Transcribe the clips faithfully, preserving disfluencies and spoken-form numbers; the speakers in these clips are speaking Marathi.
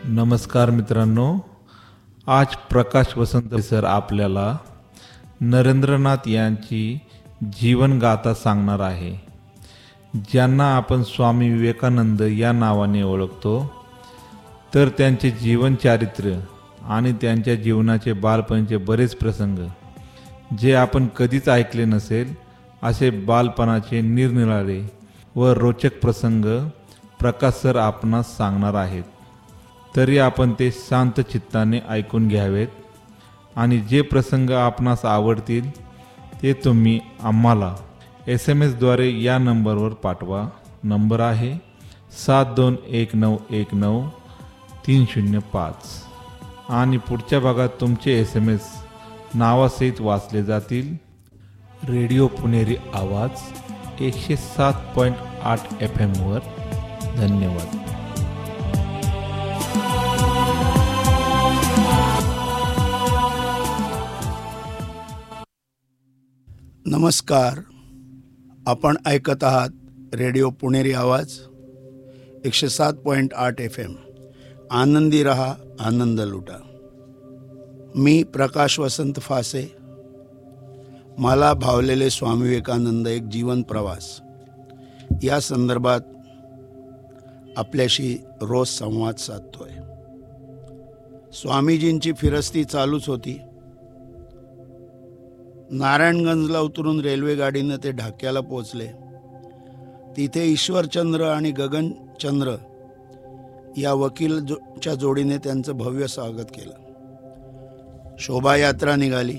नमस्कार मित्रांनो, आज प्रकाश वसंत सर आपल्याला नरेंद्रनाथ यांची जीवनगाथा सांगणार आहे, ज्यांना आपण स्वामी विवेकानंद या नावाने ओळखतो. तर त्यांचे जीवनचारित्र्य आणि त्यांच्या जीवनाचे बालपणीचे बरेच प्रसंग जे आपण कधीच ऐकले नसेल, असे बालपणाचे निरनिराळे व रोचक प्रसंग प्रकाश सर आपणास सांगणार आहेत. तरी आपण ते शांत चित्ताने ऐकून घ्यावेत आणि जे प्रसंग आपणास आवडतील ते तुम्ही आम्हाला एस एम एसद्वारे या नंबरवर पाठवा. नंबर आहे सात दोन एक नऊ एक नऊ तीन शून्य पाच आणि पुढच्या भागात तुमचे एस एम एस नावासहित वाचले जातील. रेडिओ पुणेरी आवाज एकशे सात पॉईंट आठ एफ एमवर. धन्यवाद. नमस्कार. आपण ऐकत आहात रेडिओ पुणेरी आवाज एकशे सात पॉईंट आठ एफ एम. आनंदी रहा, आनंद लुटा. मी प्रकाश वसंत फासे. मला भावलेले स्वामी विवेकानंद एक जीवन प्रवास या संदर्भात आपल्याशी रोज संवाद साधतोय. स्वामीजींची फिरस्ती चालूच होती. नारायणगंजला उतरून रेल्वे गाडीनं ते ढाक्याला पोचले. तिथे ईश्वरचंद्र आणि गगनचंद्र या वकीलच्या जोडीने त्यांचं भव्य स्वागत केलं. शोभायात्रा निघाली.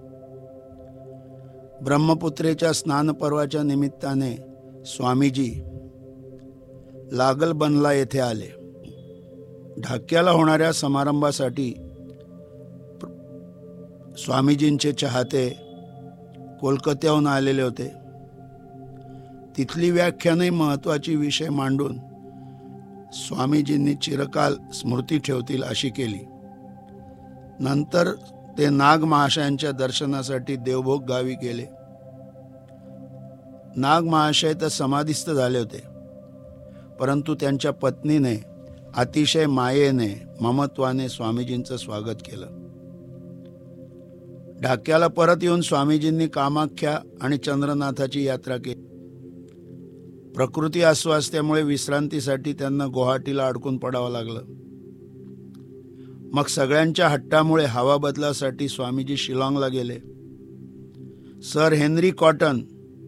ब्रह्मपुत्रेच्या स्नानपर्वाच्या निमित्ताने स्वामीजी लागलबनला येथे आले. ढाक्याला होणाऱ्या समारंभासाठी स्वामीजींचे चाहते कोलकात्याहून आलेले होते. तिथली व्याख्यानही महत्त्वाची विषय मांडून स्वामीजींनी चिरकाल स्मृती ठेवतील अशी केली. नंतर ते नाग महाशयांच्या दर्शनासाठी देवभोग गावी गेले. नाग महाशय तर समाधिस्थ झाले होते, परंतु त्यांच्या पत्नीने अतिशय मायेने ममत्वाने स्वामीजींचं स्वागत केलं. ढाक्याला परत येऊन स्वामीजींनी कामाख्या आणि चंद्रनाथाची यात्रा केली. प्रकृती अस्वास्थ्यामुळे विश्रांतीसाठी त्यांना गुवाहाटीला अडकून पडावं लागलं. मग सगळ्यांच्या हट्टामुळे हवा बदलासाठी स्वामीजी शिलाँगला गेले. सर हेनरी कॉटन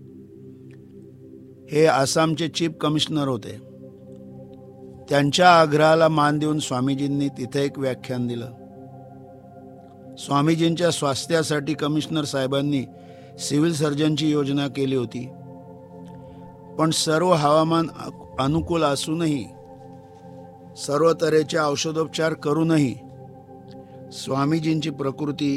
हे आसामचे चीफ कमिशनर होते. त्यांच्या आग्रहाला मान देऊन स्वामीजींनी तिथे एक व्याख्यान दिलं. स्वामीजींच्या स्वास्थ्यासाठी कमिशनर साहेबांनी सिव्हिल सर्जनची योजना केली होती, पण सर्व हवामान अनुकूल असूनही, सर्व तऱ्हेचे औषधोपचार करूनही स्वामीजींची प्रकृती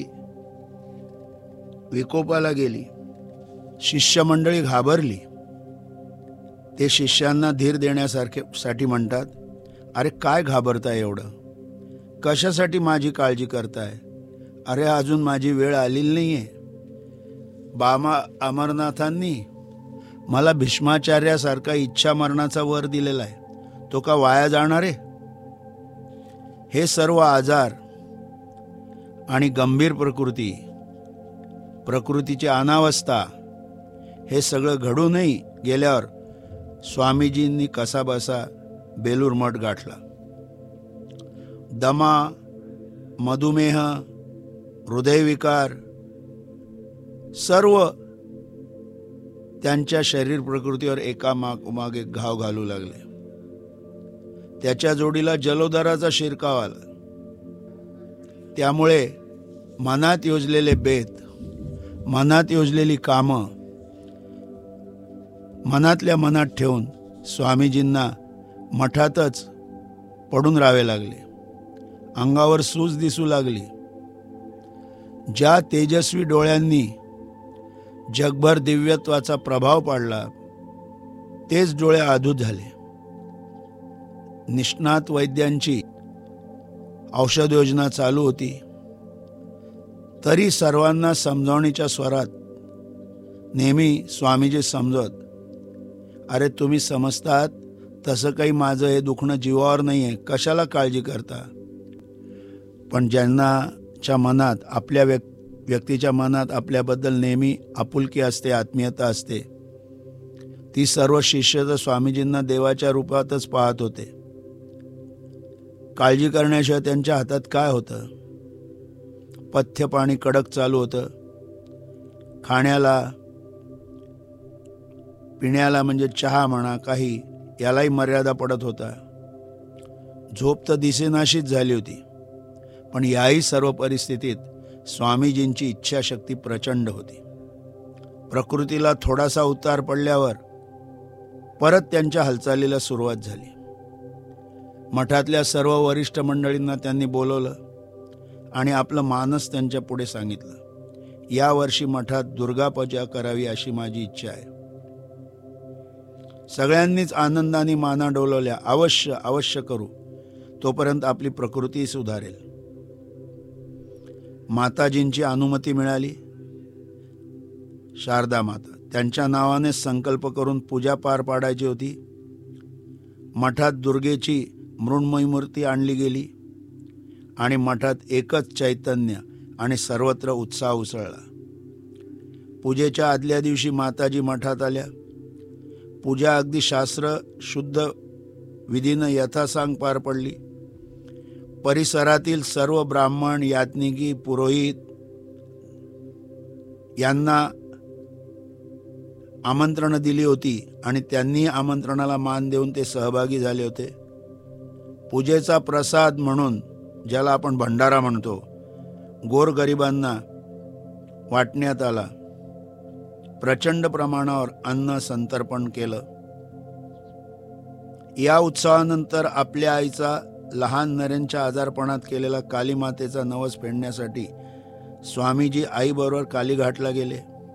विकोपाला गेली. शिष्यमंडळी घाबरली. ते शिष्यांना धीर देण्यासारखे साठी म्हणतात, अरे काय घाबरताय एवढं? कशासाठी माझी काळजी करताय? अरे अजून माझी वेळ आलेली नाहीये. बामा अमरनाथांनी मला भीष्माचार्यासारखा इच्छा मरणाचा वर दिलेला आहे, तो का वाया जाणार आहे? हे सर्व आजार आणि गंभीर प्रकृती, प्रकृतीची अनावस्था हे सगळं घडूनही गेल्यावर स्वामीजींनी कसाबसा बेलूर मठ गाठला. दमा, मधुमेह, हृदयविकार सर्व त्यांच्या शरीर प्रकृतीवर एका माग एक घाव घालू लागले. त्याच्या जोडीला जलोदराचा शिरकाव आला. त्यामुळे मनात योजलेले बेत, मनात योजलेली कामं मनातल्या मनात ठेवून स्वामीजींना मठातच पडून राहावे लागले. अंगावर सूज दिसू लागली. ज्या तेजस्वी डोळ्यांनी जगभर दिव्यत्वाचा प्रभाव पाडला, तेच डोळे अधूत झाले. निष्णात वैद्यांची औषध योजना चालू होती, तरी सर्वांना समजावणीच्या स्वरात नेहमी स्वामीजी समजत, अरे तुम्ही समजतात तसं काही माझं हे दुखणं जीवावर नाही आहे, कशाला काळजी करता. पण ज्यांनाच्या मनात आपल्या व्यक् व्यक्तीच्या मनात आपल्याबद्दल नेहमी आपुलकी असते, आत्मीयता असते, ती सर्व शिष्य तर स्वामीजींना देवाच्या रूपातच पाहत होते. काळजी करण्याशिवाय त्यांच्या हातात काय होतं. पथ्य पाणी कडक चालू होतं. खाण्याला पिण्याला म्हणजे चहा म्हणा काही यालाही मर्यादा पडत होता. झोप तर दिसेनाशीच झाली होती. पण याही सर्व परिस्थितीत स्वामीजींची इच्छाशक्ती प्रचंड होती. प्रकृतीला थोडासा उतार पडल्यावर परत त्यांच्या हालचालीला सुरुवात झाली. मठातल्या सर्व वरिष्ठ मंडळींना त्यांनी बोलवलं आणि आपलं मानस त्यांच्या पुढे सांगितलं. यावर्षी मठात दुर्गापूजा करावी अशी माझी इच्छा आहे. सगळ्यांनीच आनंदाने माना डोलवल्या. अवश्य अवश्य करू, तोपर्यंत आपली प्रकृती सुधारेल. माताजींची अनुमती मिळाली. शारदा माता त्यांच्या नावाने संकल्प करून पूजा पार पाडायची होती. मठात दुर्गेची मृण्मयी मूर्ती आणली गेली आणि मठात एकच चैतन्य आणि सर्वत्र उत्साह उसळला. पूजेच्या आदल्या दिवशी माताजी मठात आल्या. पूजा अगदी शास्त्र शुद्ध विधीनं यथासांग पार पडली. परिसरातील सर्व ब्राह्मण, याज्ञिकी, पुरोहित यांना आमंत्रण दिली होती आणि त्यांनी आमंत्रणाला मान देऊन ते सहभागी झाले होते. पूजेचा प्रसाद म्हणून, ज्याला आपण भंडारा म्हणतो, गोरगरिबांना वाटण्यात आला. प्रचंड प्रमाणावर अन्न संतर्पण केलं. या उत्सवानंतर आपल्या आईचा लहान नरेंच्या आजारपणात केलेला कालीमातेचा नवस फेडण्यासाठी स्वामीजी आईबरोबर कालीघाटला गेले.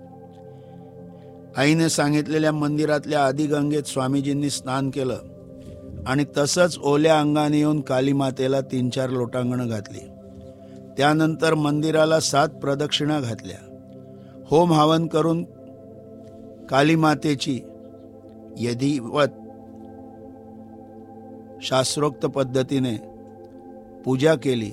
आईने सांगितलेल्या मंदिरातल्या आदिगंगेत स्वामीजींनी स्नान केलं आणि तसंच ओल्या अंगाने येऊन कालीमातेला तीन चार लोटांगणं घातली. त्यानंतर मंदिराला सात प्रदक्षिणा घातल्या. होम हवन करून कालीमातेची यदिवत शास्त्रोक्त पद्धतीने पूजा केली.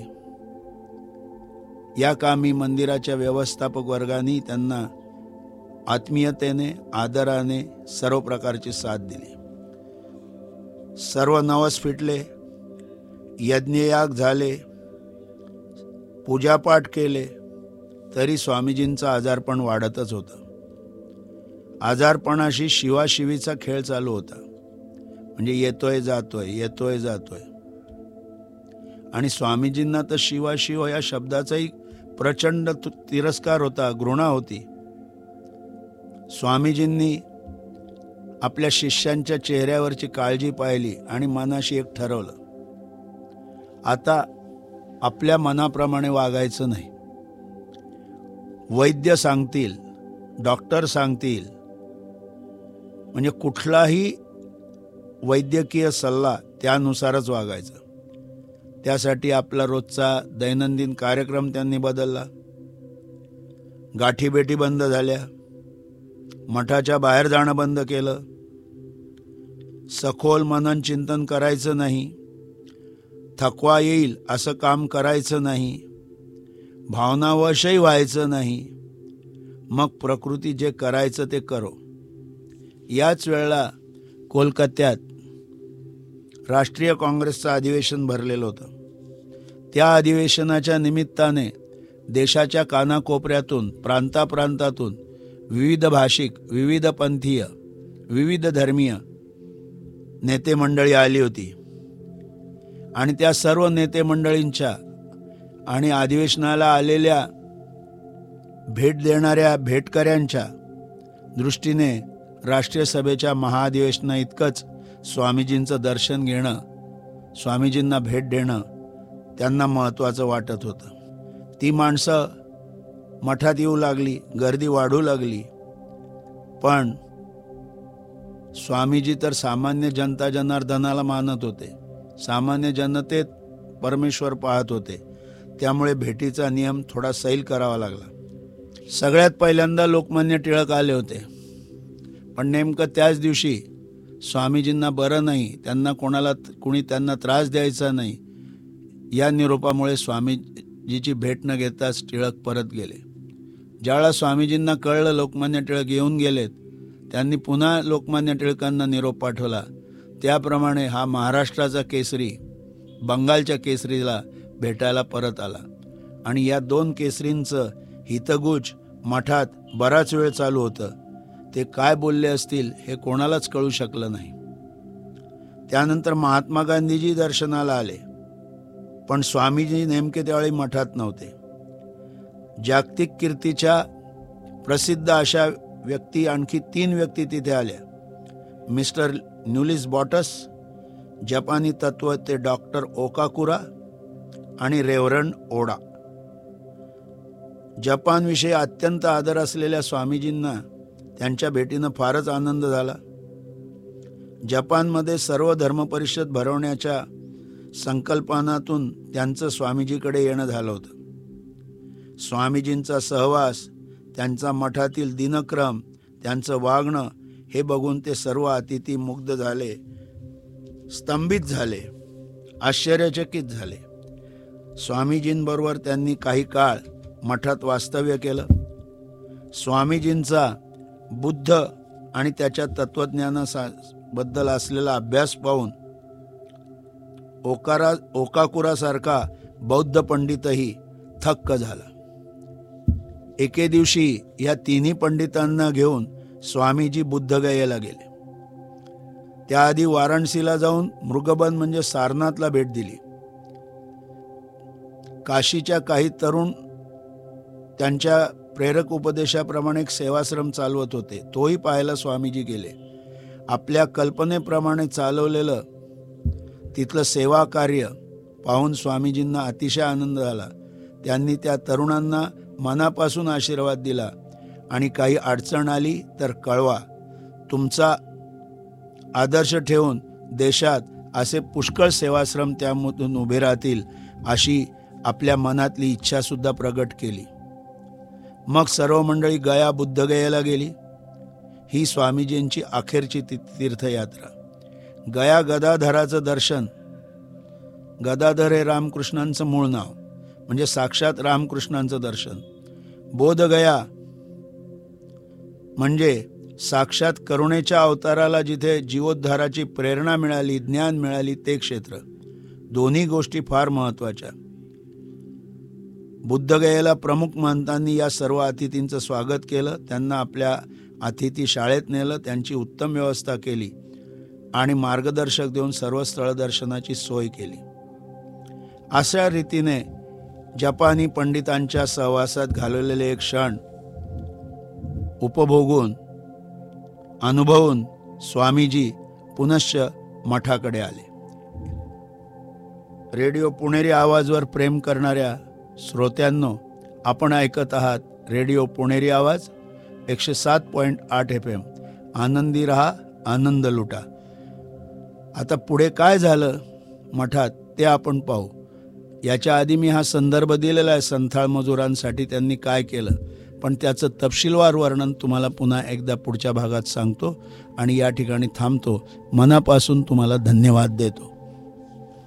या कामी मंदिराच्या व्यवस्थापक वर्गाने त्यांना आत्मीयतेने, आदराने सर्व प्रकारची साथ दिली. सर्व नवस फिटले, यज्ञयाग झाले, पूजापाठ केले, तरी स्वामीजींचं आजारपण वाढतच होतं. आजारपणाशी शिवाशिवीचा खेळ चालू होता. म्हणजे येतोय जातोय, येतोय जातोय. आणि स्वामीजींना तर शिवाशिव या शब्दाचाही प्रचंड तिरस्कार होता, घृणा होती. स्वामीजींनी आपल्या शिष्यांच्या चेहऱ्यावरची काळजी पाहिली आणि मनाशी एक ठरवलं, आता आपल्या मनाप्रमाणे वागायचं नाही. वैद्य सांगतील, डॉक्टर सांगतील, म्हणजे कुठलाही वैद्यकीय सल्ला त्यानुसारच वागायचं. त्यासाठी आपला रोजचा दैनंदिन कार्यक्रम त्यांनी बदलला. गाठीभेटी बंद झाल्या. मठाच्या बाहेर जाणं बंद केलं. सखोल मनन चिंतन करायचं नाही. थकवा येईल असं काम करायचं नाही. भावनावशही व्हायचं नाही. मग प्रकृती जे करायचं ते करो. याच वेळेला कोलकात्यात राष्ट्रीय काँग्रेसचं अधिवेशन भरलेलं होतं. त्या अधिवेशनाच्या निमित्ताने देशाच्या कानाकोपऱ्यातून, प्रांताप्रांतातून विविध भाषिक, विविध पंथीय, विविध धर्मीय नेते मंडळी आली होती. आणि त्या सर्व नेते मंडळींच्या आणि अधिवेशनाला आलेल्या भेट देणाऱ्या भेटकऱ्यांच्या दृष्टीने राष्ट्रीय सभेच्या महाअधिवेशना इतकंच स्वामीजींचं दर्शन घेणं, स्वामीजींना भेट देणं त्यांना महत्त्वाचं वाटत होतं. ती माणसं मठात येऊ लागली, गर्दी वाढू लागली. पण स्वामीजी तर सामान्य जनता जनार्दनाला मानत होते. सामान्य जनतेत परमेश्वर पाहत होते. त्यामुळे भेटीचा नियम थोडा सैल करावा लागला. सगळ्यात पहिल्यांदा लोकमान्य टिळक आले होते. पण नेमकं त्याच दिवशी स्वामीजींना बरं नाही, त्यांना कोणाला कुणी त्यांना त्रास द्यायचा नाही, या निरोपामुळे स्वामीजीची भेट न घेताच टिळक परत गेले. ज्यावेळेला स्वामीजींना कळलं लोकमान्य टिळक येऊन गेलेत, त्यांनी पुन्हा लोकमान्य टिळकांना निरोप पाठवला. त्याप्रमाणे हा महाराष्ट्राचा केसरी बंगालच्या केसरीला भेटायला परत आला आणि या दोन केसरींचं हितगुज मठात बराच वेळ चालू होतं. ते काय बोलले असतील हे कोणालाच कळू शकलं नाही. त्यानंतर महात्मा गांधीजी दर्शनाला आले, पण स्वामीजी नेमके त्यावेळी मठात नव्हते. जागतिक कीर्तीच्या प्रसिद्ध अशा व्यक्ती आणखी तीन व्यक्ती तिथे आल्या. मिस्टर न्यूलिस बॉटस, जपानी तत्वज्ञ डॉक्टर ओकाकुरा आणि रेव्हरंड ओडा. जपानविषयी अत्यंत आदर असलेल्या स्वामीजींना त्यांच्या भेटीनं फारच आनंद झाला. जपानमध्ये सर्व धर्मपरिषद भरवण्याच्या संकल्पनातून त्यांचं स्वामीजीकडे येणं झालं होतं. स्वामीजींचा सहवास, त्यांचा मठातील दिनक्रम, त्यांचं वागणं हे बघून ते सर्व अतिथी मुग्ध झाले, स्तंभित झाले, आश्चर्यचकित झाले. स्वामीजींबरोबर त्यांनी काही काळ मठात वास्तव्य केलं. स्वामीजींचा बुद्ध आणि त्याच्या तत्वज्ञानाबद्दल असलेला अभ्यास पाहून ओकारा ओकाकुरासारखा बौद्ध पंडितही थक्क झाला. एके दिवशी या तिन्ही पंडितांना घेऊन स्वामीजी बुद्धगयेला गेले. त्याआधी वाराणसीला जाऊन मृगबन म्हणजे सारनाथला भेट दिली. काशीच्या काही तरुण त्यांच्या प्रेरक उपदेशाप्रमाणे एक सेवाश्रम चालवत होते, तोही पाहायला स्वामीजी गेले. आपल्या कल्पनेप्रमाणे चालवलेलं तिथलं सेवा कार्य पाहून स्वामीजींना अतिशय आनंद झाला. त्यांनी त्या तरुणांना मनापासून आशीर्वाद दिला आणि काही अडचण आली तर कळवा, तुमचा आदर्श ठेवून देशात असे पुष्कळ सेवाश्रम त्यामधून उभे राहतील अशी आपल्या मनातली इच्छासुद्धा प्रगट केली. मग सर्व मंडळी गया बुद्धगयेला गेली. ही स्वामीजींची अखेरची तीर्थयात्रा. गया गदाधराचं दर्शन. गदाधर हे रामकृष्णांचं मूळ नाव, म्हणजे साक्षात रामकृष्णांचं दर्शन. बोधगया म्हणजे साक्षात करुणेच्या अवताराला जिथे जीवोद्धाराची प्रेरणा मिळाली, ज्ञान मिळाली, ते क्षेत्र. दोन्ही गोष्टी फार महत्त्वाच्या. बुद्धगयेला प्रमुख महंतांनी या सर्व अतिथींचं स्वागत केलं. त्यांना आपल्या अतिथी शाळेत नेलं, त्यांची उत्तम व्यवस्था केली आणि मार्गदर्शक देऊन सर्व स्थळ दर्शनाची सोय केली. अशा रीतीने जपानी पंडितांच्या सहवासात घालवलेले एक क्षण उपभोगून अनुभवून स्वामीजी पुनश्च मठाकडे आले. रेडिओ पुणेरी आवाजवर प्रेम करणाऱ्या श्रोत्यांनो, आपण ऐकत आहात रेडिओ पुणेरी आवाज एकशे सात पॉईंट आठ एफ एम. आनंदी रहा, आनंद लुटा. आता पुढे काय झालं मठात ते आपण पाहू. याच्या आधी मी हा संदर्भ दिलेला आहे संथाळ मजुरांसाठी त्यांनी काय केलं, पण त्याचं तपशीलवार वर्णन तुम्हाला पुन्हा एकदा पुढच्या भागात सांगतो आणि या ठिकाणी थांबतो. मनापासून तुम्हाला धन्यवाद देतो.